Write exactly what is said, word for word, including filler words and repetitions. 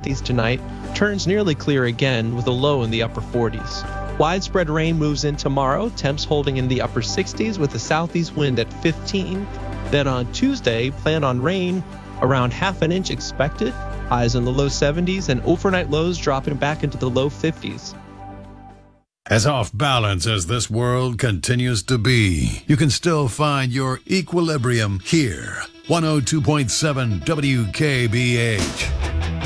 fifties tonight, turns nearly clear again with a low in the upper forties. Widespread rain moves in tomorrow, temps holding in the upper sixties with a southeast wind at fifteen. Then on Tuesday, plan on rain, around half an inch expected, highs in the low seventies, and overnight lows dropping back into the low fifties. As off balance as this world continues to be, you can still find your equilibrium here. one oh two point seven W K B H.